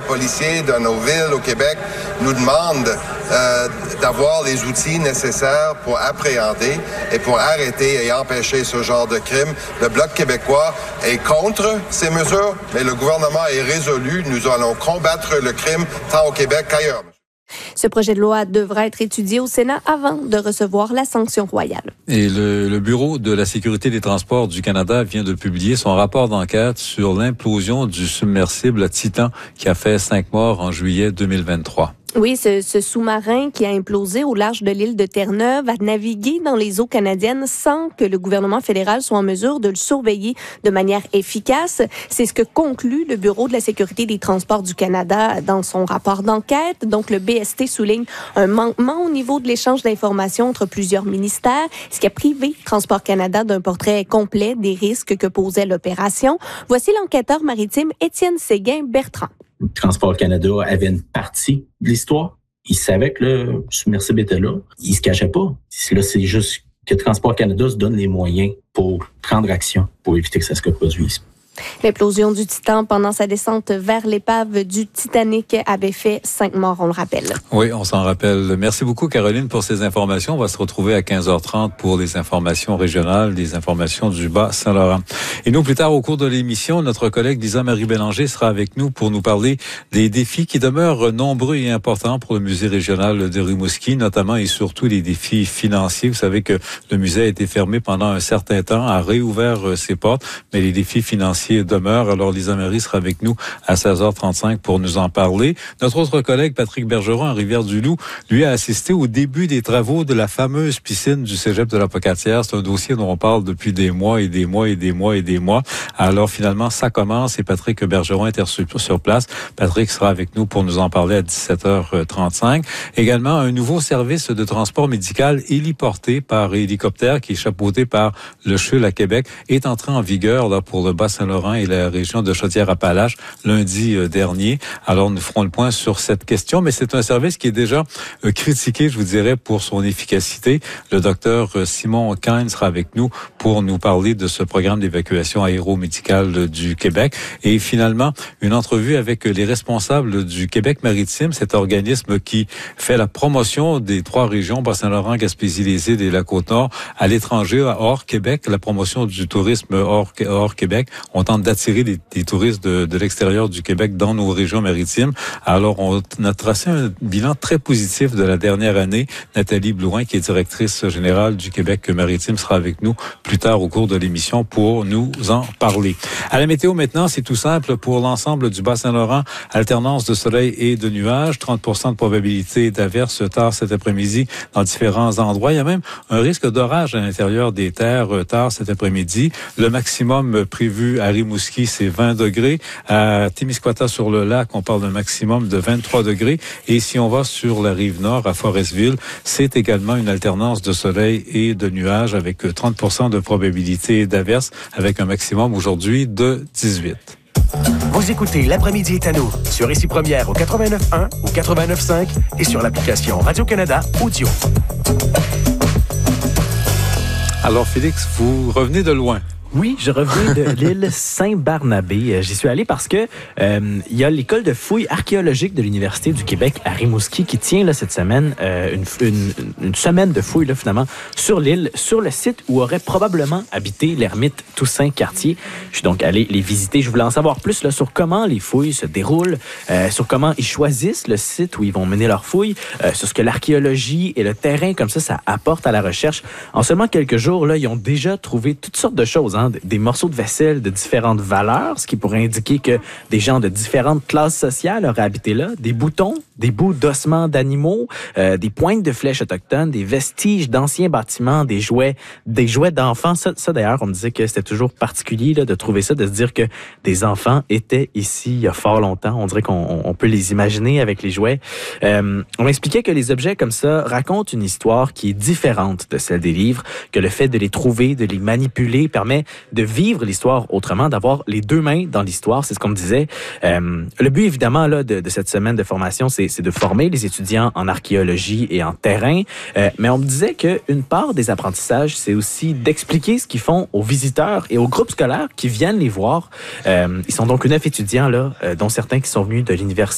policiers de nos villes au Québec nous demandent d'avoir les outils nécessaires pour appréhender et pour arrêter et empêcher ce genre de crime. Le Bloc québécois est contre ces mesures, mais le gouvernement est résolu. Nous allons combattre le crime tant au Québec qu'ailleurs. Ce projet de loi devra être étudié au Sénat avant de recevoir la sanction royale. Et le Bureau de la sécurité des transports du Canada vient de publier son rapport d'enquête sur l'implosion du submersible Titan qui a fait 5 morts en juillet 2023. Oui, ce sous-marin qui a implosé au large de l'île de Terre-Neuve a navigué dans les eaux canadiennes sans que le gouvernement fédéral soit en mesure de le surveiller de manière efficace. C'est ce que conclut le Bureau de la sécurité des transports du Canada dans son rapport d'enquête. Donc, le BST souligne un manquement au niveau de l'échange d'informations entre plusieurs ministères, ce qui a privé Transport Canada d'un portrait complet des risques que posait l'opération. Voici l'enquêteur maritime Étienne Séguin-Bertrand. Transport Canada avait une partie de l'histoire. Il savait que le submersible était là. Il se cachait pas. Là, c'est juste que Transport Canada se donne les moyens pour prendre action, pour éviter que ça se reproduise. L'implosion du Titan pendant sa descente vers l'épave du Titanic avait fait 5 morts, on le rappelle. Oui, on s'en rappelle. Merci beaucoup, Caroline, pour ces informations. On va se retrouver à 15h30 pour les informations régionales, les informations du Bas-Saint-Laurent. Et nous, plus tard au cours de l'émission, notre collègue Lisa-Marie Bélanger sera avec nous pour nous parler des défis qui demeurent nombreux et importants pour le musée régional de Rimouski, notamment et surtout les défis financiers. Vous savez que le musée a été fermé pendant un certain temps, a réouvert ses portes, mais les défis financiers demeure. Alors, Lisa-Marie sera avec nous à 16h35 pour nous en parler. Notre autre collègue, Patrick Bergeron, à Rivière-du-Loup, lui a assisté au début des travaux de la fameuse piscine du Cégep de la Pocatière. C'est un dossier dont on parle depuis des mois et des mois et des mois et des mois. Alors, finalement, ça commence et Patrick Bergeron est sur place. Patrick sera avec nous pour nous en parler à 17h35. Également, un nouveau service de transport médical héliporté par hélicoptère qui est chapeauté par le CHUL à Québec est entré en vigueur là, pour le Bas-Saint-Laurent et la région de Chaudière-Appalaches lundi dernier. Alors, nous ferons le point sur cette question, mais c'est un service qui est déjà critiqué, je vous dirais, pour son efficacité. Le docteur Simon Kine sera avec nous pour nous parler de ce programme d'évacuation aéromédicale du Québec. Et finalement, une entrevue avec les responsables du Québec maritime, cet organisme qui fait la promotion des 3 régions, Bas-Saint-Laurent, Gaspésie-les-Îles et la Côte-Nord, à l'étranger, hors Québec, la promotion du tourisme hors Québec. On tente d'attirer des touristes de l'extérieur du Québec dans nos régions maritimes. Alors, on a tracé un bilan très positif de la dernière année. Nathalie Blouin, qui est directrice générale du Québec maritime, sera avec nous plus tard au cours de l'émission pour nous en parler. À la météo maintenant, c'est tout simple pour l'ensemble du Bas-Saint-Laurent. Alternance de soleil et de nuages, 30% de probabilité d'averse tard cet après-midi dans différents endroits. Il y a même un risque d'orage à l'intérieur des terres tard cet après-midi. Le maximum prévu à Rimouski, c'est 20 degrés. À Témiscouata-sur-le-Lac, on parle d'un maximum de 23 degrés. Et si on va sur la rive nord, à Forestville, c'est également une alternance de soleil et de nuages avec 30% de probabilité d'averse, avec un maximum aujourd'hui de 18. Vous écoutez L'après-midi est à nous sur Ici Première au 89.1 ou 89.5 et sur l'application Radio-Canada Audio. Alors, Félix, vous revenez de loin. Oui, je reviens de l'île Saint-Barnabé. J'y suis allé parce que il y a l'école de fouilles archéologiques de l'Université du Québec à Rimouski qui tient là cette semaine une semaine de fouilles là finalement sur l'île, sur le site où aurait probablement habité l'ermite Toussaint Cartier. Je suis donc allé les visiter. Je voulais en savoir plus là sur comment les fouilles se déroulent, sur comment ils choisissent le site où ils vont mener leurs fouilles, sur ce que l'archéologie et le terrain comme ça apporte à la recherche. En seulement quelques jours là, ils ont déjà trouvé toutes sortes de choses. Des morceaux de vaisselle de différentes valeurs, ce qui pourrait indiquer que des gens de différentes classes sociales auraient habité là, des boutons, des bouts d'ossements d'animaux, des pointes de flèches autochtones, des vestiges d'anciens bâtiments, des jouets d'enfants. Ça d'ailleurs, on me disait que c'était toujours particulier là, de trouver ça, de se dire que des enfants étaient ici il y a fort longtemps. On dirait qu'on peut les imaginer avec les jouets. On m'expliquait que les objets comme ça racontent une histoire qui est différente de celle des livres, que le fait de les trouver, de les manipuler permet de vivre l'histoire autrement, d'avoir les 2 mains dans l'histoire, c'est ce qu'on me disait. Le but, évidemment, là, de cette semaine de formation, c'est de former les étudiants en archéologie et en terrain, mais on me disait qu'une part des apprentissages, c'est aussi d'expliquer ce qu'ils font aux visiteurs et aux groupes scolaires qui viennent les voir. Ils sont donc 9 étudiants, là, dont certains qui sont venus de l'Université